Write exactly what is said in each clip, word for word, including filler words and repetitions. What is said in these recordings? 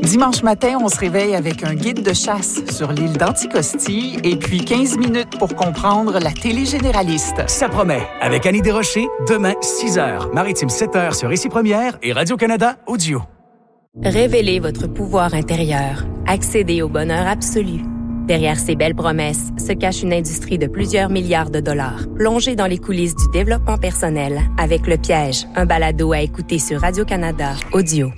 Dimanche matin, on se réveille avec un guide de chasse sur l'île d'Anticosti et puis quinze minutes pour comprendre la télé généraliste. Ça promet. Avec Annie Desrochers, demain, six heures. Maritime, sept heures sur Ici Première et Radio-Canada Audio. Révélez votre pouvoir intérieur. Accédez au bonheur absolu. Derrière ces belles promesses se cache une industrie de plusieurs milliards de dollars. Plongez dans les coulisses du développement personnel avec Le Piège, un balado à écouter sur Radio-Canada Audio.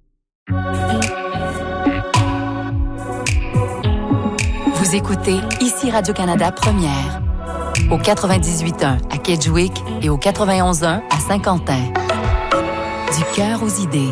Vous écoutez Ici Radio-Canada Première, au quatre-vingt-dix-huit point un à Kedgewick et au quatre-vingt-onze point un à Saint-Quentin. Du cœur aux idées.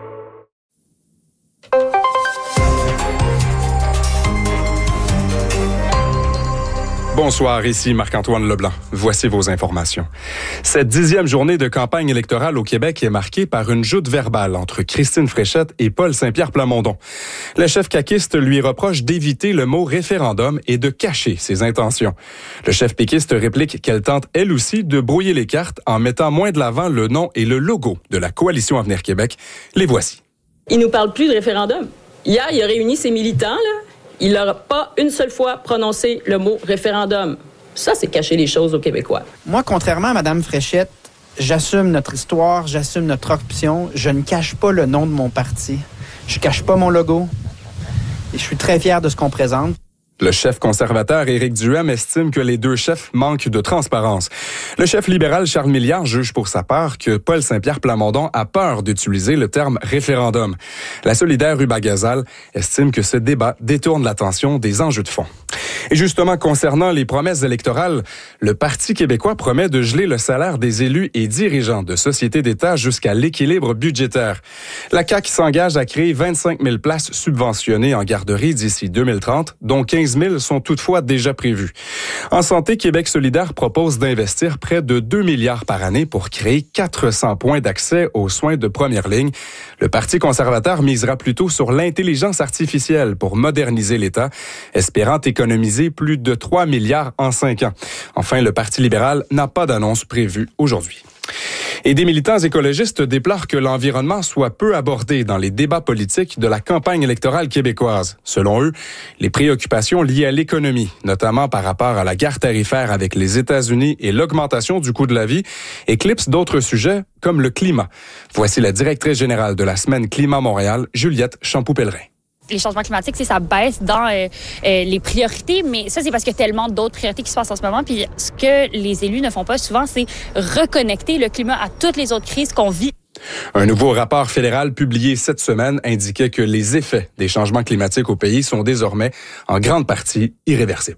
Bonsoir, ici Marc-Antoine Leblanc. Voici vos informations. Cette dixième journée de campagne électorale au Québec est marquée par une joute verbale entre Christine Fréchette et Paul Saint-Pierre Plamondon. Le chef caquiste lui reproche d'éviter le mot référendum et de cacher ses intentions. Le chef péquiste réplique qu'elle tente elle aussi de brouiller les cartes en mettant moins de l'avant le nom et le logo de la Coalition Avenir Québec. Les voici. Il nous parle plus de référendum. Hier, il a réuni ses militants, là. Il n'aura pas une seule fois prononcé le mot référendum. Ça, c'est cacher les choses aux Québécois. Moi, contrairement à Mme Fréchette, j'assume notre histoire, j'assume notre option. Je ne cache pas le nom de mon parti. Je cache pas mon logo. Et je suis très fier de ce qu'on présente. Le chef conservateur Éric Duhem estime que les deux chefs manquent de transparence. Le chef libéral Charles Milliard juge pour sa part que Paul Saint-Pierre Plamondon a peur d'utiliser le terme référendum. La solidaire Ruba Gazal estime que ce débat détourne l'attention des enjeux de fond. Et justement, concernant les promesses électorales, le Parti québécois promet de geler le salaire des élus et dirigeants de sociétés d'État jusqu'à l'équilibre budgétaire. La C A Q s'engage à créer vingt-cinq mille places subventionnées en garderie d'ici deux mille trente, dont quinze mille sont toutefois déjà prévues. En santé, Québec solidaire propose d'investir près de deux milliards par année pour créer quatre cents points d'accès aux soins de première ligne. Le Parti conservateur misera plutôt sur l'intelligence artificielle pour moderniser l'État, espérant économiser plus de trois milliards en cinq ans. Enfin, le Parti libéral n'a pas d'annonce prévue aujourd'hui. Et des militants écologistes déplorent que l'environnement soit peu abordé dans les débats politiques de la campagne électorale québécoise. Selon eux, les préoccupations liées à l'économie, notamment par rapport à la guerre tarifaire avec les États-Unis et l'augmentation du coût de la vie, éclipsent d'autres sujets comme le climat. Voici la directrice générale de la Semaine Climat Montréal, Juliette Champoux-Pellerin. Les changements climatiques, c'est ça baisse dans euh, euh, les priorités, mais ça, c'est parce qu'il y a tellement d'autres priorités qui se passent en ce moment. Puis ce que les élus ne font pas souvent, c'est reconnecter le climat à toutes les autres crises qu'on vit. Un nouveau rapport fédéral publié cette semaine indiquait que les effets des changements climatiques au pays sont désormais en grande partie irréversibles.